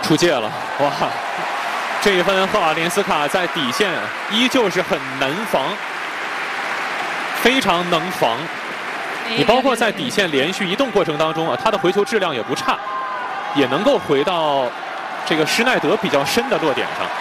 出界了，哇！这一分，赫瓦连斯卡在底线依旧是很能防，非常能防。你包括在底线连续移动过程当中啊，他的回球质量也不差，也能够回到这个施耐德比较深的落点上。